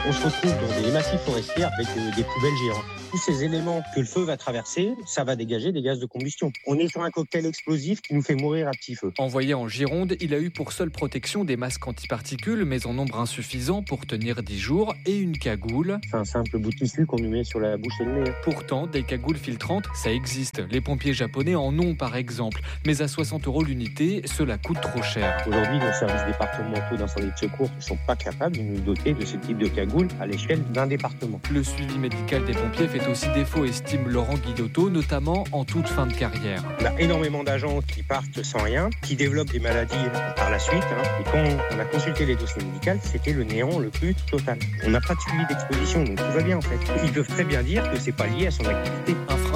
On se retrouve dans des massifs forestiers avec des poubelles géantes. Tous ces éléments que le feu va traverser, ça va dégager des gaz de combustion. On est sur un cocktail explosif qui nous fait mourir à petit feu. Envoyé en Gironde, il a eu pour seule protection des masques antiparticules, mais en nombre insuffisant pour tenir 10 jours, et une cagoule. C'est un simple bout de tissu qu'on nous met sur la bouche et le nez. Pourtant, des cagoules filtrantes, ça existe. Les pompiers japonais en ont par exemple. Mais à 60 € l'unité, cela coûte trop cher. Aujourd'hui, nos services départementaux d'incendie de secours ne sont pas capables de nous doter de ce type de cagoule à l'échelle d'un département. Le suivi médical des pompiers fait aussi défaut, estime Laurent Guidotto, notamment en toute fin de carrière. On a énormément d'agents qui partent sans rien, qui développent des maladies par la suite. Et quand on a consulté les dossiers médicaux, c'était le néant le plus total. On n'a pas de suivi d'exposition, donc tout va bien en fait. Ils peuvent très bien dire que c'est pas lié à son activité. Un frein